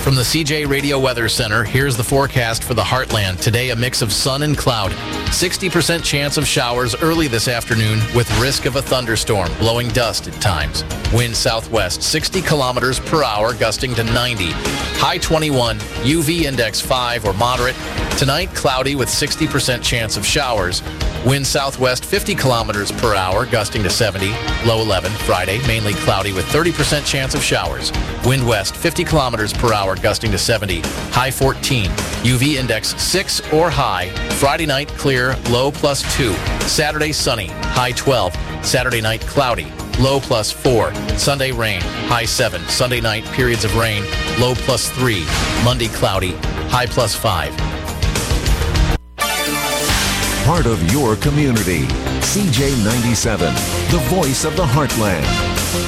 From the CJ Radio Weather Center, here's the forecast for the Heartland. Today, a mix of sun and cloud. 60% chance of showers early this afternoon with risk of a thunderstorm, blowing dust at times. Wind southwest, 60 kilometers per hour, gusting to 90. High 21, UV index 5 or moderate. Tonight, cloudy with 60% chance of showers. Wind southwest, 50 kilometers per hour, gusting to 70. Low 11. Friday, mainly cloudy with 30% chance of showers. Wind west, 50 kilometers per hour, gusting to 70. High 14. UV index 6 or high. Friday night, clear, low +2. Saturday, sunny, high 12. Saturday night, cloudy, low +4. Sunday, rain, high 7. Sunday night, periods of rain, low +3. Monday, cloudy, high +5. Part of your community. CJ97, the voice of the Heartland.